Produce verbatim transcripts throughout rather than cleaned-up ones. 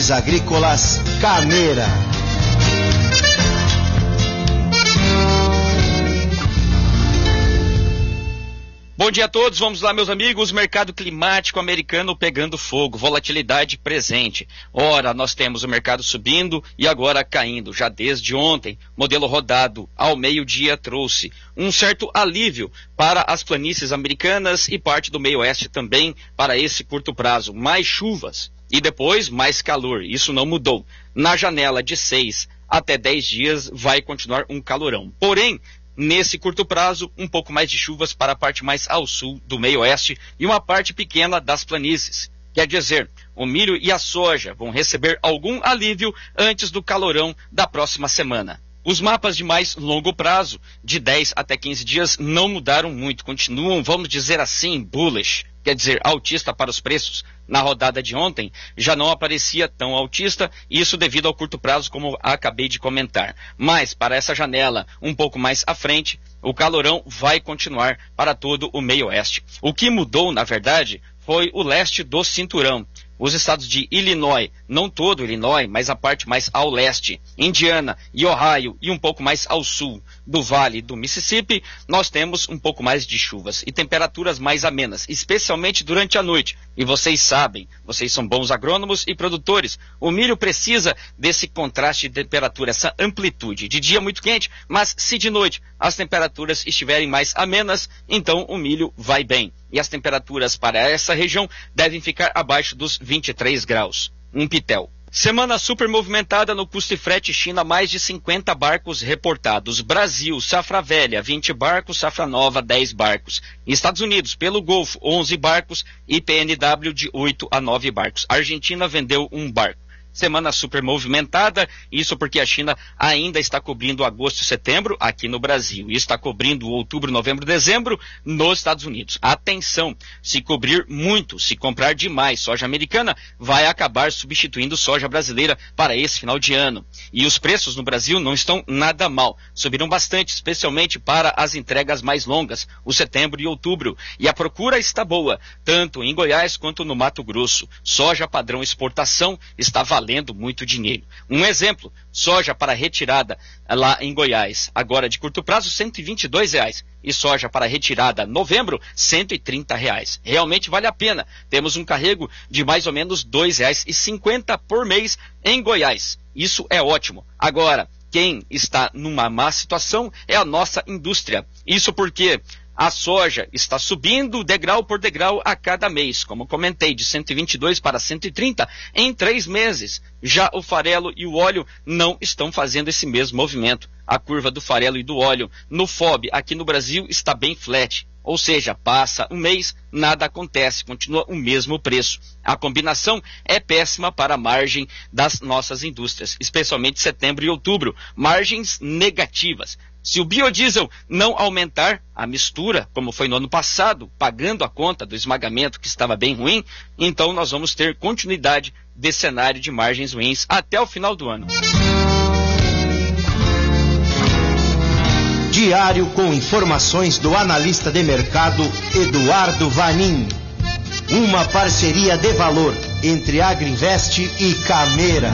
Produtos Agrícolas Cameira. Bom dia a todos, vamos lá meus amigos, mercado climático americano pegando fogo, volatilidade presente. Ora, nós temos o mercado subindo e agora caindo, já desde ontem. Modelo rodado ao meio-dia trouxe um certo alívio para as planícies americanas e parte do meio oeste também para esse curto prazo. Mais chuvas e depois mais calor, isso não mudou. Na janela de seis até dez dias vai continuar um calorão. Porém, nesse curto prazo, um pouco mais de chuvas para a parte mais ao sul do meio oeste e uma parte pequena das planícies. Quer dizer, o milho e a soja vão receber algum alívio antes do calorão da próxima semana. Os mapas de mais longo prazo, de dez até quinze dias, não mudaram muito, continuam, vamos dizer assim, bullish, quer dizer, altista para os preços. Na rodada de ontem, já não aparecia tão altista, isso devido ao curto prazo, como acabei de comentar. Mas, para essa janela um pouco mais à frente, o calorão vai continuar para todo o meio oeste. O que mudou, na verdade, foi o leste do cinturão. Os estados de Illinois, não todo Illinois, mas a parte mais ao leste, Indiana e Ohio e um pouco mais ao sul do Vale do Mississippi, nós temos um pouco mais de chuvas e temperaturas mais amenas, especialmente durante a noite. E vocês sabem, vocês são bons agrônomos e produtores, o milho precisa desse contraste de temperatura, essa amplitude. De dia muito quente, mas se de noite as temperaturas estiverem mais amenas, então o milho vai bem. E as temperaturas para essa região devem ficar abaixo dos vinte e três graus. Um pitel. Semana super movimentada no custo e frete China, mais de cinquenta barcos reportados. Brasil, safra velha, vinte barcos, safra nova, dez barcos. Estados Unidos, pelo Golfo, onze barcos e P N W de oito a nove barcos. Argentina vendeu um barco. Semana super movimentada, isso porque a China ainda está cobrindo agosto e setembro aqui no Brasil e está cobrindo outubro, novembro, dezembro nos Estados Unidos. Atenção, se cobrir muito, se comprar demais soja americana, vai acabar substituindo soja brasileira para esse final de ano. E os preços no Brasil não estão nada mal, subiram bastante, especialmente para as entregas mais longas, o setembro e outubro. E a procura está boa, tanto em Goiás quanto no Mato Grosso. Soja padrão exportação está valendo muito dinheiro. Um exemplo, soja para retirada lá em Goiás, agora de curto prazo, cento e vinte e dois reais. E soja para retirada novembro, cento e trinta reais. Realmente vale a pena. Temos um carrego de mais ou menos dois reais e cinquenta centavos por mês em Goiás. Isso é ótimo. Agora, quem está numa má situação é a nossa indústria. Isso porque a soja está subindo degrau por degrau a cada mês, como comentei, de cento e vinte e dois para cento e trinta em três meses. Já o farelo e o óleo não estão fazendo esse mesmo movimento. A curva do farelo e do óleo no F O B aqui no Brasil está bem flat. Ou seja, passa um mês, nada acontece, continua o mesmo preço. A combinação é péssima para a margem das nossas indústrias, especialmente setembro e outubro, margens negativas. Se o biodiesel não aumentar a mistura, como foi no ano passado, pagando a conta do esmagamento que estava bem ruim, então nós vamos ter continuidade desse cenário de margens ruins até o final do ano. Diário com informações do analista de mercado Eduardo Vanin. Uma parceria de valor entre Agrinvest e Cameira.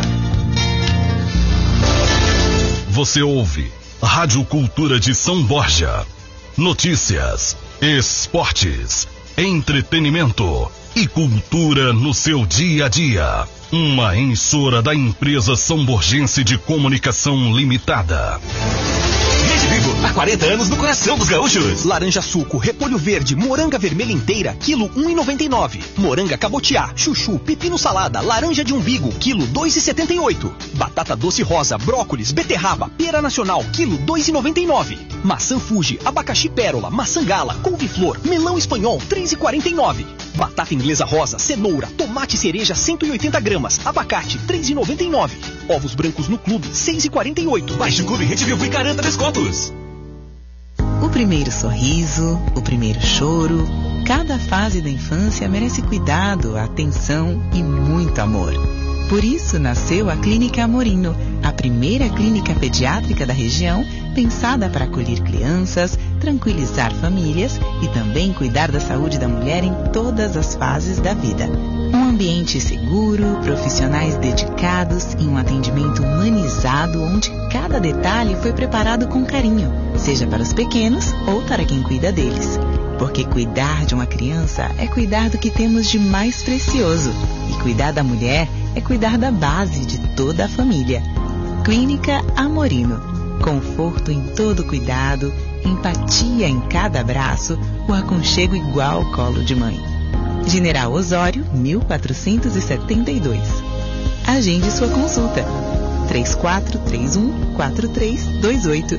Você ouve Rádio Cultura de São Borja. Notícias, esportes, entretenimento e cultura no seu dia a dia. Uma emissora da empresa São Borgense de Comunicação Limitada. Rede Vivo, há quarenta anos no coração dos gaúchos. Laranja suco, repolho verde, moranga vermelha inteira, quilo um real e noventa e nove. Moranga cabotiá, chuchu, pepino salada, laranja de umbigo, quilo dois reais e setenta e oito. Batata doce rosa, brócolis, beterraba, pera nacional, quilo dois reais e noventa e nove. Maçã Fuji, abacaxi pérola, maçã gala, couve-flor, melão espanhol, três reais e quarenta e nove. Batata inglesa rosa, cenoura, tomate cereja, cento e oitenta gramas, abacate, três reais e noventa e nove. Ovos brancos no clube, seis reais e quarenta e oito. Baixe o Clube Rede Vivo e garanta descontos. O primeiro sorriso, o primeiro choro, cada fase da infância merece cuidado, atenção e muito amor. Por isso nasceu a Clínica Amorino, a primeira clínica pediátrica da região, pensada para acolher crianças, tranquilizar famílias e também cuidar da saúde da mulher em todas as fases da vida. Um ambiente seguro, profissionais dedicados e um atendimento humanizado onde cada detalhe foi preparado com carinho, seja para os pequenos ou para quem cuida deles. Porque cuidar de uma criança é cuidar do que temos de mais precioso. E cuidar da mulher é cuidar da base de toda a família. Clínica Amorino. Conforto em todo cuidado, empatia em cada abraço, o aconchego igual ao colo de mãe. General Osório, mil quatrocentos e setenta e dois. Agende sua consulta. três quatro três um, quatro três dois oito.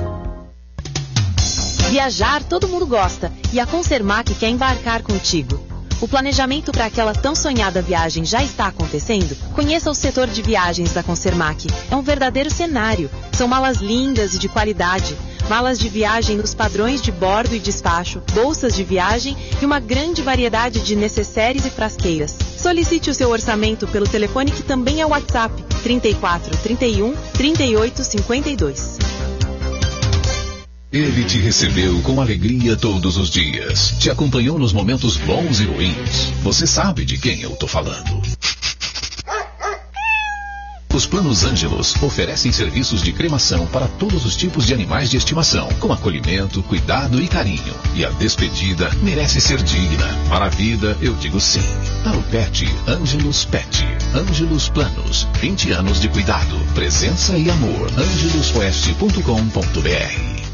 Viajar todo mundo gosta e a Concermac quer embarcar contigo. O planejamento para aquela tão sonhada viagem já está acontecendo? Conheça o setor de viagens da Concermac. É um verdadeiro cenário. São malas lindas e de qualidade. Malas de viagem nos padrões de bordo e despacho, bolsas de viagem e uma grande variedade de necessários e frasqueiras. Solicite o seu orçamento pelo telefone que também é o WhatsApp trinta e quatro, trinta e um, trinta e oito, cinquenta e dois. Ele te recebeu com alegria todos os dias. Te acompanhou nos momentos bons e ruins. Você sabe de quem eu tô falando. Os Planos Ângelos oferecem serviços de cremação para todos os tipos de animais de estimação, com acolhimento, cuidado e carinho. E a despedida merece ser digna. Para a vida, eu digo sim. Para o pet, Ângelos Pet. Ângelos Planos. vinte anos de cuidado, presença e amor. ângelos oeste ponto com ponto br.